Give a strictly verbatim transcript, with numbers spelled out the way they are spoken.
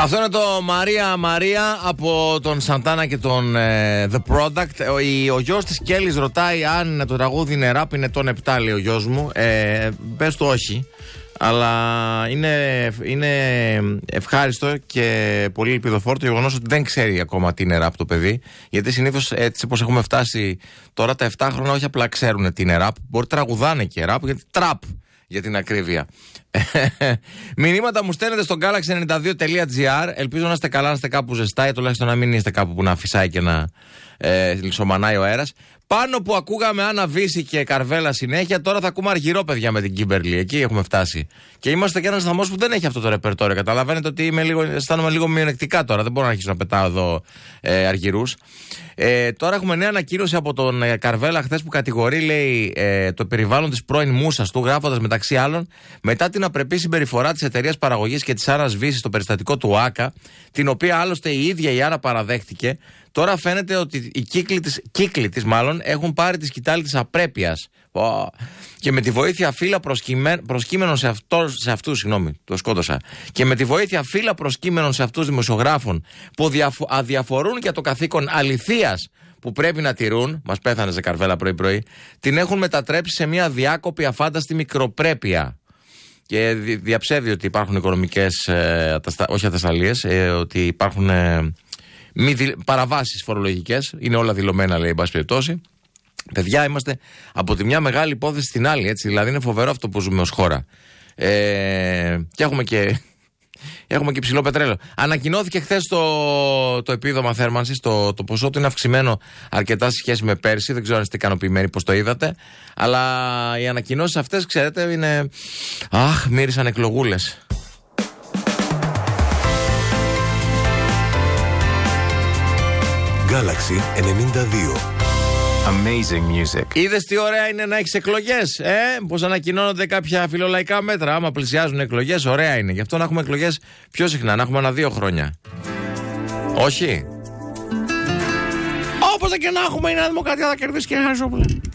Αυτό είναι το Μαρία Μαρία από τον Σαντάνα και τον ε, The Product. Ο, ο γιος της Κέλλης ρωτάει αν το τραγούδι είναι ράπ, είναι τον επτά, λέει ο γιος μου. Ε, πες του όχι. Αλλά είναι, είναι ευχάριστο και πολύ ελπιδοφόρο το γεγονός ότι δεν ξέρει ακόμα τι είναι ράπ το παιδί. Γιατί συνήθως έτσι όπως έχουμε φτάσει τώρα, τα επτά χρόνια όχι απλά ξέρουν τι είναι ράπ, μπορεί τραγουδάνε και ράπ, γιατί τραπ για την ακρίβεια. Μηνύματα μου στέλνετε στο γκάλαξι ενενήντα δύο τελεία τζι άρ. Ελπίζω να είστε καλά, να είστε κάπου ζεστά ή τουλάχιστον να μην είστε κάπου που να φυσάει και να ε, λισομανάει ο αέρας. Πάνω που ακούγαμε Άννα Βύση και Καρβέλα συνέχεια, τώρα θα ακούμε Αργυρό, παιδιά, με την Κίμπερλι. Εκεί έχουμε φτάσει. Και είμαστε και ένας σταθμός που δεν έχει αυτό το ρεπερτόριο. Καταλαβαίνετε ότι είμαι λίγο, αισθάνομαι λίγο μειονεκτικά τώρα. Δεν μπορώ να αρχίσω να πετάω εδώ ε, αργυρούς. Ε, τώρα έχουμε νέα ανακοίνωση από τον ε, Καρβέλα χθες που κατηγορεί, λέει, ε, το περιβάλλον της πρώην μούσας του, γράφοντας μεταξύ άλλων, μετά την απρεπή συμπεριφορά της εταιρείας παραγωγής και της Άννας Βύση στο περιστατικό του ΆΚΑ, την οποία άλλωστε η ίδια η Άννα παραδέχτηκε. Τώρα φαίνεται ότι οι κύκλοι της, κύκλοι της μάλλον έχουν πάρει τη σκητάλη της απρέπειας. Oh. Και με τη βοήθεια φύλλα προσκύμενων σε, αυτό, σε αυτούς, συγγνώμη, το σκότωσα. Και με τη βοήθεια φύλλα προσκύμενων σε αυτούς δημοσιογράφων που διαφο- αδιαφορούν για το καθήκον αληθείας που πρέπει να τηρούν, μας πέθανε σε Καρβέλα πρωί-πρωί, την έχουν μετατρέψει σε μια διάκοπη αφάνταστη μικροπρέπεια. Και διαψεύδει ότι υπάρχουν οικονομικές, ε, αταστα, όχι ατασταλίες, ε, ότι υπάρχουν ε, μη δι, παραβάσεις φορολογικές. Είναι όλα δηλωμένα, λέει, εν πάση περιπτώσει. Παιδιά, είμαστε από τη μια μεγάλη υπόθεση στην άλλη, έτσι. Δηλαδή είναι φοβερό αυτό που ζούμε ως χώρα. Ε, και έχουμε και... Έχουμε και ψηλό πετρέλαιο. Ανακοινώθηκε χθες το, το επίδομα θέρμανσης. Το, το ποσό του είναι αυξημένο αρκετά σε σχέση με πέρσι. Δεν ξέρω αν είστε ικανοποιημένοι, πώς το είδατε. Αλλά οι ανακοινώσεις αυτές, ξέρετε, είναι. Αχ, μύρισαν εκλογούλες. Galaxy ενενήντα δύο. Amazing music. Είδες τι ωραία είναι να έχεις εκλογές, ε? Πως ανακοινώνονται κάποια φιλολαϊκά μέτρα. Άμα πλησιάζουν εκλογές, ωραία είναι. Γι' αυτό να έχουμε εκλογές πιο συχνά, να έχουμε ένα δύο χρόνια. Όχι. Όπως και να έχουμε, η Νέα Δημοκρατία θα κερδίσει, κύριε Χαρισόπουλε.